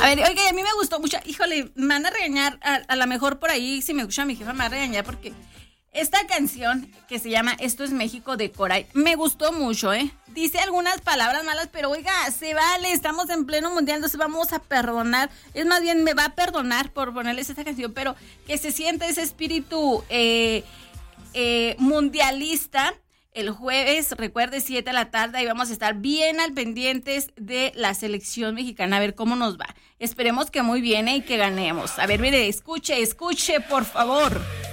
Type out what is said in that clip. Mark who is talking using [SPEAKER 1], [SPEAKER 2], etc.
[SPEAKER 1] A ver, oiga, a mí me gustó mucho. Híjole, me van a regañar, a lo mejor por ahí, si me escucha mi jefa, me va a regañar porque esta canción que se llama Esto es México de Coray, me gustó mucho, ¿eh? Dice algunas palabras malas, pero oiga, se vale, estamos en pleno mundial, entonces vamos a perdonar. Es más bien, me va a perdonar por ponerles esta canción, pero que se siente ese espíritu mundialista. El jueves, recuerde, 7 de la tarde, ahí vamos a estar bien al pendientes de la selección mexicana, a ver cómo nos va. Esperemos que muy bien y que ganemos. A ver, mire, escuche, por favor.